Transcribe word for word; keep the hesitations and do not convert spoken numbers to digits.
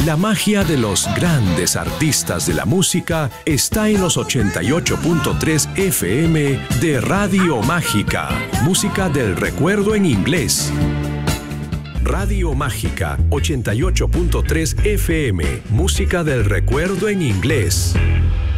La magia de los grandes artistas de la música está en los ochenta y ocho punto tres F M de Radio Mágica. Música del recuerdo en inglés. Radio Mágica ochenta y ocho punto tres F M. Música del recuerdo en inglés.